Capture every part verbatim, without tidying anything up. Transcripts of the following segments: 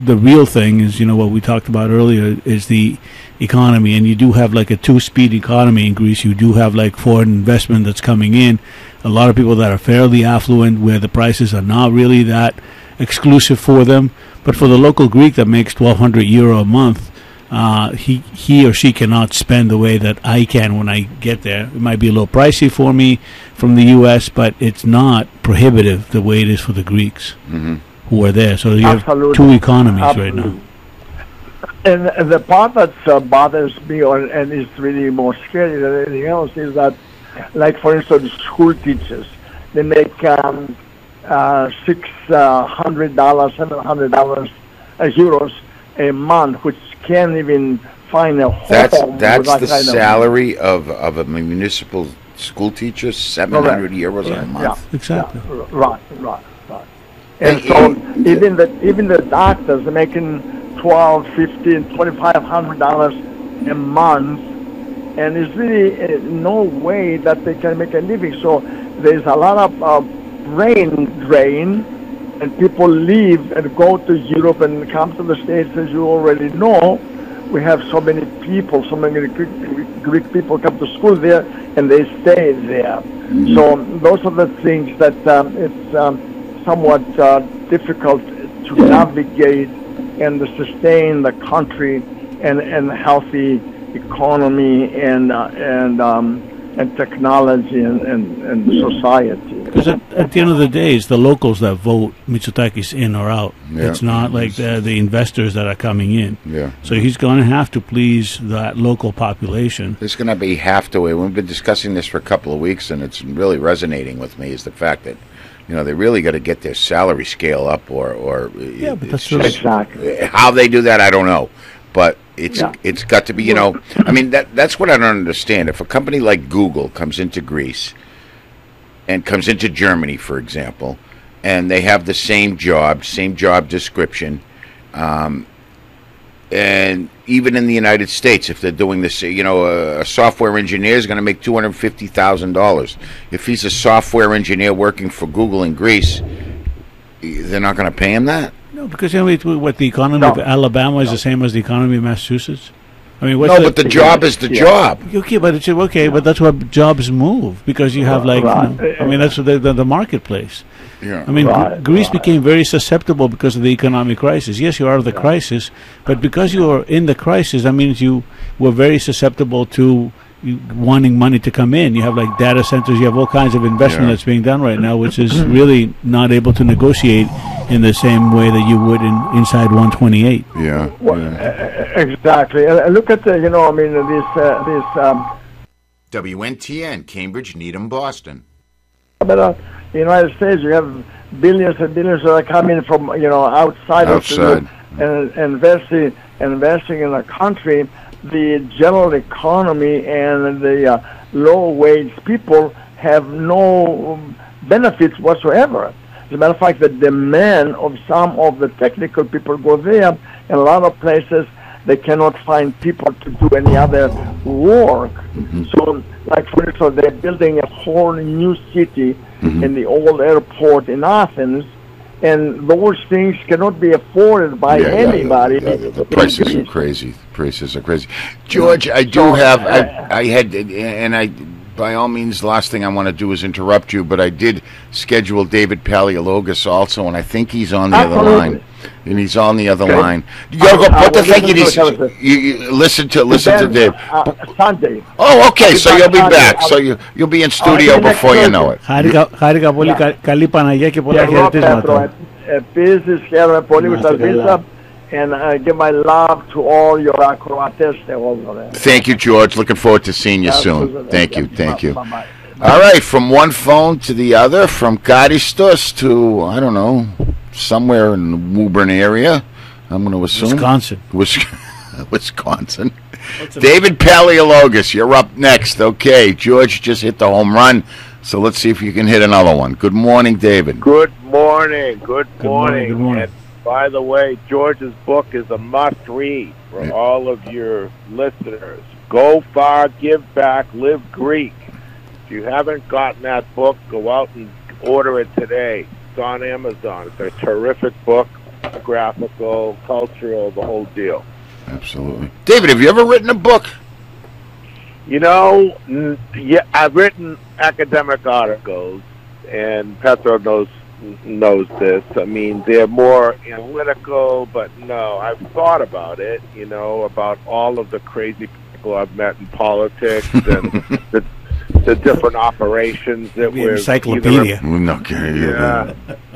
the real thing is, you know, what we talked about earlier is the economy, and you do have like a two-speed economy in Greece. You do have like foreign investment that's coming in. A lot of people that are fairly affluent, where the prices are not really that exclusive for them. But for the local Greek that makes twelve hundred euro a month, uh, he he or she cannot spend the way that I can when I get there. It might be a little pricey for me from the U S, but it's not prohibitive the way it is for the Greeks. Mm-hmm. Who are there. So you Absolutely. have two economies Absolutely. right now. And, and the part that uh, bothers me, or, and is really more scary than anything else, is that, like for instance, school teachers, they make um, uh, six hundred dollars, seven hundred dollars, uh, euros a month, which can't even find a home. That's that's the salary of, of a municipal school teacher, seven hundred euros yeah. a month. Yeah. Exactly. Yeah. Right, right. And so even the even the doctors are making twelve, fifteen, twenty-five hundred dollars a month, and there's really uh, no way that they can make a living. So there's a lot of uh, brain drain, and people leave and go to Europe and come to the States. As you already know, we have so many people, so many Greek, Greek people come to school there, and they stay there. Mm-hmm. So those are the things that um, it's. Um, somewhat uh, difficult to navigate and to sustain the country and and healthy economy and uh, and um, and technology and, and, and society. Because at, at the end of the day, it's the locals that vote Mitsotakis in or out. Yeah. It's not like the, the investors that are coming in. Yeah. So he's going to have to please that local population. There's going to be have to. We've been discussing this for a couple of weeks, and it's really resonating with me, is the fact that, you know, they really got to get their salary scale up, or, or yeah, but that's just, exactly how they do that. I don't know, but it's yeah. it's got to be. You know, I mean that that's what I don't understand. If a company like Google comes into Greece and comes into Germany, for example, and they have the same job, same job description, um, and even in the United States, if they're doing this, you know, a, a software engineer is going to make two hundred fifty thousand dollars. If he's a software engineer working for Google in Greece, they're not going to pay him that? No, because you know what, the economy no. of Alabama is no. the same as the economy of Massachusetts. I mean, what's no, the, but the job is the yeah. job. Okay, but it's okay, yeah. but that's where jobs move, because you have like, right. you know, I mean, that's the, the, the marketplace. Yeah. I mean, right. Greece right. became very susceptible because of the economic crisis. Yes, you are of the yeah. crisis, but because you are in the crisis, that means you were very susceptible to you wanting money to come in. You have like data centers, you have all kinds of investment yeah. that's being done right now, which is really not able to negotiate in the same way that you would in inside one twenty-eight. Yeah, well, yeah. Uh, exactly. Uh, look at the, you know, I mean, this uh, this. Um, W N T N, Cambridge, Needham, Boston. But uh, the United States, you have billions and billions that are coming from, you know, outside, outside. of the, and investing investing in a country. The general economy and the uh, low-wage people have no benefits whatsoever. As a matter of fact, the demand of some of the technical people go there. In a lot of places, they cannot find people to do any other work. Mm-hmm. So, like for instance, they're building a whole new city mm-hmm. in the old airport in Athens, and those things cannot be afforded by yeah, anybody. Yeah, the, the, the prices are crazy. Prices are crazy. George, I do so, have. I, I had, and I, by all means, last thing I want to do is interrupt you, but I did schedule David Paleologos also, and I think he's on the Absolutely. other line. And he's on the other okay. line. You gotta go uh, put the thing in his. You, you listen to listen to Dave. Uh, Sunday. Oh, okay. So you'll be back. So you you'll be in studio before you know it. Χάρηκα πολύ. Καλή Παναγία και πολλά χαιρετίσματα. Επίσης χαίρομαι πολύ που σας βρίσκα. And I give my love to all your acrobates. Thank you, George. Looking forward to seeing you soon. Thank you. Thank you. Bye-bye. All right, from one phone to the other, from Karistos to, I don't know, somewhere in the Woburn area, I'm going to assume. Wisconsin. Wisconsin. David Paleologos, you're up next. Okay, George just hit the home run, so let's see if you can hit another one. Good morning, David. Good morning. Good morning. Good morning. Good morning. And by the way, George's book is a must-read for yeah. all of your listeners. Go Far, Give Back, Live Greek. If you haven't gotten that book, go out and order it today. It's on Amazon. It's a terrific book. geographical, cultural, the whole deal. Absolutely. David, have you ever written a book? You know, n- yeah, I've written academic articles, and Petro knows knows this. I mean, they're more analytical, but no, I've thought about it. You know, about all of the crazy people I've met in politics and the the different operations that Maybe were encyclopedia. either- Okay. yeah,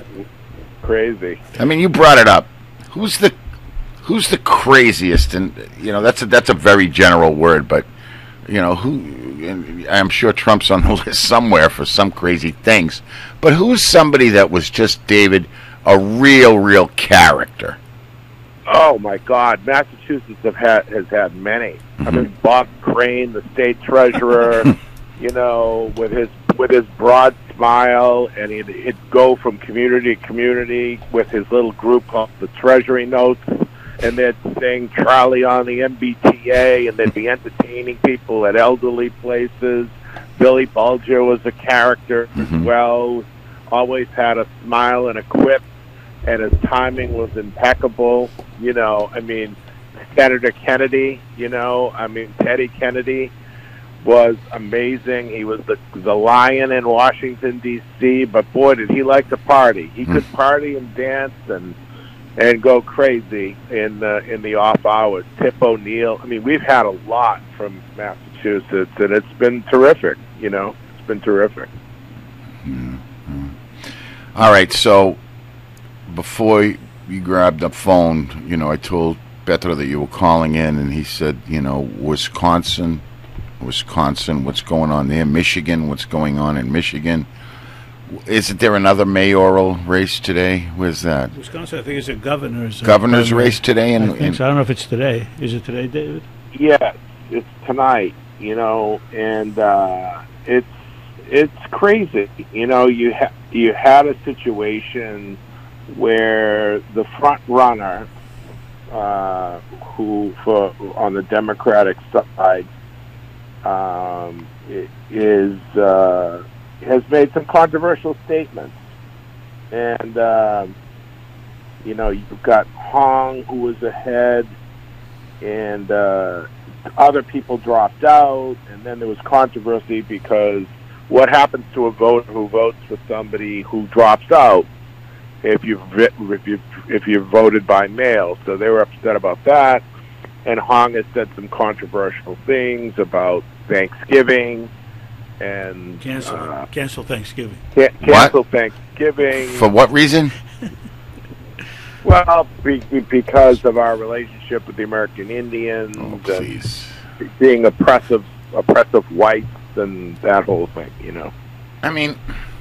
crazy. I mean, you brought it up. Who's the who's the craziest? And you know, that's a, that's a very general word, but you know, who? And I'm sure Trump's on the list somewhere for some crazy things. But who's somebody that was just, David, a real, real character? Oh my God, Massachusetts have had has had many. Mm-hmm. I mean, Bob Crane, the state treasurer, you know, with his with his broad smile, and he'd, he'd go from community to community with his little group called the Treasury Notes, and they'd sing Charlie on the M B T A, and they'd be entertaining people at elderly places. Billy Bulger was a character Mm-hmm. as well. Always had a smile and a quip, and his timing was impeccable. You know, I mean, Senator Kennedy, you know, I mean, Teddy Kennedy was amazing. He was the the lion in Washington, D C, but boy, did he like to party. He could party and dance and and go crazy in the, in the off hours. Tip O'Neill. I mean, we've had a lot from Massachusetts, and it's been terrific, you know. It's been terrific. Mm-hmm. All right, so before you grabbed the phone, you know, I told Petro that you were calling in, and he said, you know, Wisconsin, Wisconsin, what's going on there? Michigan, what's going on in Michigan? Isn't there another mayoral race today? Where's that? Wisconsin, I think it's a governor's uh, Governor's governor. race today? In, I think in, so. I don't know if it's today. Is it today, David? Yes, it's tonight, you know, and uh, it's it's crazy. You know, you ha- you had a situation where the front runner, uh, who for on the Democratic side, um, is uh, has made some controversial statements, and uh, you know, you've got Hong, who was ahead, and uh, other people dropped out, and then there was controversy because what happens to a voter who votes for somebody who drops out if you've if you if you voted by mail? So they were upset about that, and Hong has said some controversial things about Thanksgiving and Cancel. uh, Cancel Thanksgiving. can- cancel Thanksgiving. for what reason? Well, be, because of our relationship with the American Indians, Oh, and please. being oppressive, oppressive whites, and that whole thing, you know. I mean,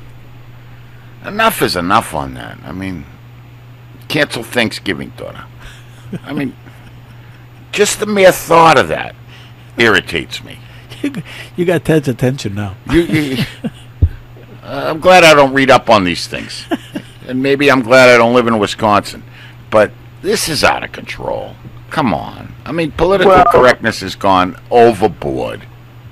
enough is enough on that. I mean, cancel Thanksgiving, daughter. I mean, just the mere thought of that irritates me. You got Ted's attention now. You, you, uh, I'm glad I don't read up on these things. And maybe I'm glad I don't live in Wisconsin. But this is out of control. Come on. I mean, political Well- correctness has gone overboard.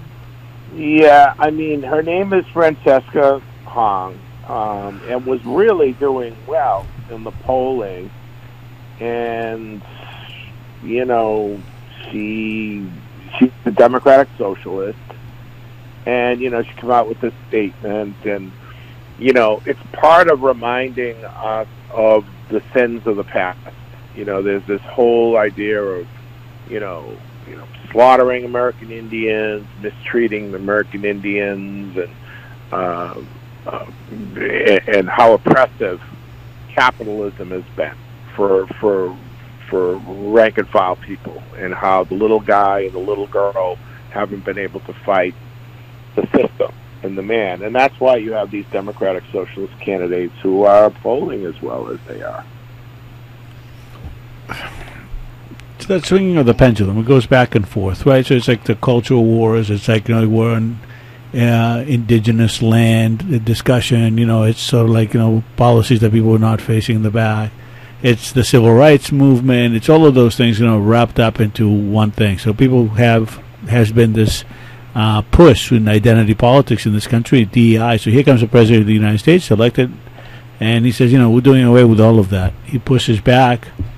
Yeah, I mean, her name is Francesca Hong, um, and was really doing well in the polling. And, you know, she she's a Democratic Socialist. And, you know, she came out with this statement, and, you know, it's part of reminding us of the sins of the past. You know, there's this whole idea of, you know, you know, slaughtering American Indians, mistreating the American Indians, and uh, uh, and how oppressive capitalism has been for for for rank and file people, and how the little guy and the little girl haven't been able to fight the system and the man. And that's why you have these Democratic Socialist candidates who are polling as well as they are. It's that swinging of the pendulum. It goes back and forth, right? So it's like the cultural wars. It's like, you know, war on uh, indigenous land, the discussion. You know, it's sort of like, you know, policies that people are not facing in the back. It's the civil rights movement. It's all of those things, you know, wrapped up into one thing. So people have, has been this uh, push in identity politics in this country, D E I. So here comes the President of the United States, elected And he says, you know, we're doing away with all of that. He pushes back,